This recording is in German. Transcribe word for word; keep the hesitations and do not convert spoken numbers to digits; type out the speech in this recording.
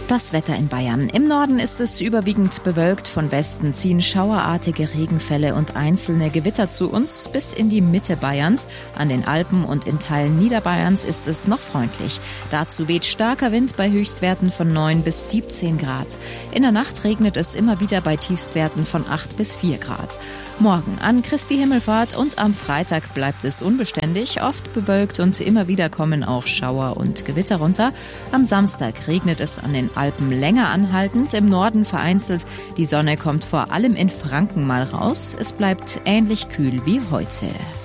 Das Wetter in Bayern. Im Norden ist es überwiegend bewölkt. Von Westen ziehen schauerartige Regenfälle und einzelne Gewitter zu uns bis in die Mitte Bayerns. An den Alpen und in Teilen Niederbayerns ist es noch freundlich. Dazu weht starker Wind bei Höchstwerten von neun bis siebzehn Grad. In der Nacht regnet es immer wieder bei Tiefstwerten von acht bis vier Grad. Morgen an Christi Himmelfahrt und am Freitag bleibt es unbeständig, oft bewölkt und immer wieder kommen auch Schauer und Gewitter runter. Am Samstag regnet es an den Alpen länger anhaltend, im Norden vereinzelt. Die Sonne kommt vor allem in Franken mal raus. Es bleibt ähnlich kühl wie heute.